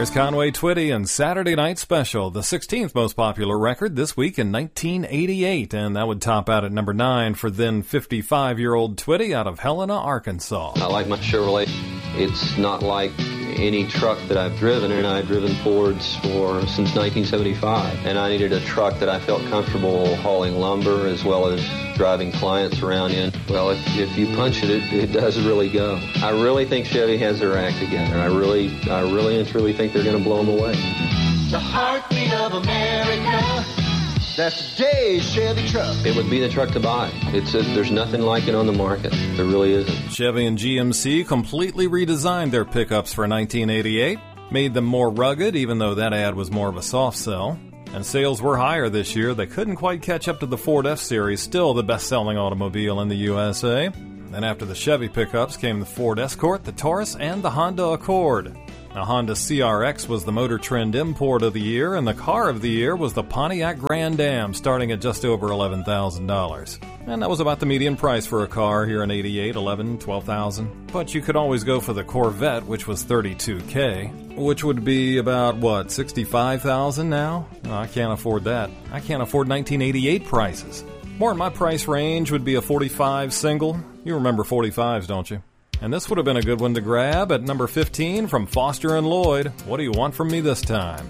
Here's Conway Twitty and Saturday Night Special, the 16th most popular record this week in 1988, and that would top out at number 9 for then 55-year-old Twitty out of Helena, Arkansas. I like my Chevrolet. It's not like any truck that I've driven, and I've driven Fords since 1975, and I needed a truck that I felt comfortable hauling lumber as well as driving clients around in. Well, if you punch it, it does really go. I really think Chevy has their act together. I really and truly think they're going to blow them away. The heartbeat of America. That's today's Chevy truck. It would be the truck to buy. There's nothing like it on the market. There really isn't. Chevy and GMC completely redesigned their pickups for 1988, made them more rugged, even though that ad was more of a soft sell. And sales were higher this year. They couldn't quite catch up to the Ford F-Series, still the best-selling automobile in the USA. Then after the Chevy pickups came the Ford Escort, the Taurus, and the Honda Accord. Now, Honda CRX was the Motor Trend import of the year, and the car of the year was the Pontiac Grand Am, starting at just over $11,000. And that was about the median price for a car here in 88, $11,000, $12,000. But you could always go for the Corvette, which was $32,000, which would be about, $65,000 now? No, I can't afford that. I can't afford 1988 prices. More in my price range would be a 45 single. You remember 45s, don't you? And this would have been a good one to grab at number 15 from Foster & Lloyd. What do you want from me this time?